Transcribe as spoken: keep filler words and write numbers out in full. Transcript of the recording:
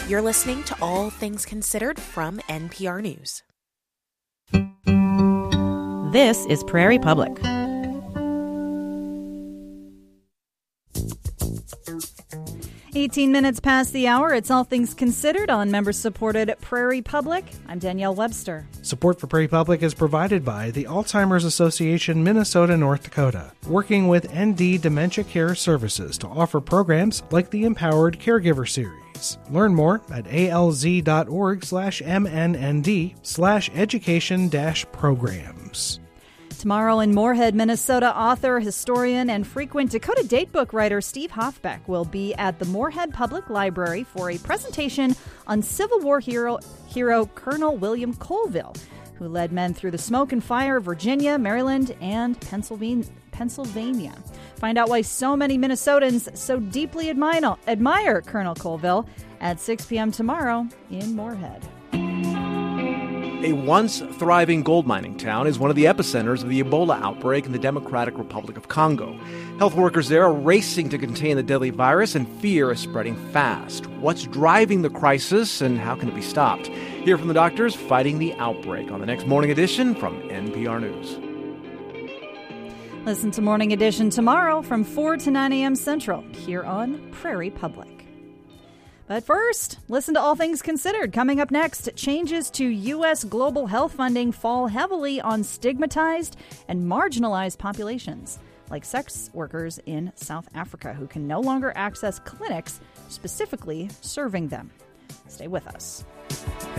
You're listening to All Things Considered from N P R News. This is Prairie Public. eighteen minutes past the hour. It's All Things Considered on member-supported Prairie Public. I'm Danielle Webster. Support for Prairie Public is provided by the Alzheimer's Association Minnesota, North Dakota, working with N D Dementia Care Services to offer programs like the Empowered Caregiver Series. Learn more at alz.org slash mnnd slash education dash programs. Tomorrow in Moorhead, Minnesota, author, historian, and frequent Dakota Datebook writer Steve Hoffbeck will be at the Moorhead Public Library for a presentation on Civil War hero, hero Colonel William Colville, who led men through the smoke and fire of Virginia, Maryland, and Pennsylvania. Pennsylvania. Find out why so many Minnesotans so deeply admire, admire Colonel Colville at six p.m. tomorrow in Moorhead. A once thriving gold mining town is one of the epicenters of the Ebola outbreak in the Democratic Republic of Congo. Health workers there are racing to contain the deadly virus, and fear is spreading fast. What's driving the crisis, and how can it be stopped? Hear from the doctors fighting the outbreak on the next Morning Edition from N P R News. Listen to Morning Edition tomorrow from four to nine a.m. Central here on Prairie Public. But first, listen to All Things Considered. Coming up next, changes to U S global health funding fall heavily on stigmatized and marginalized populations, like sex workers in South Africa, who can no longer access clinics specifically serving them. Stay with us.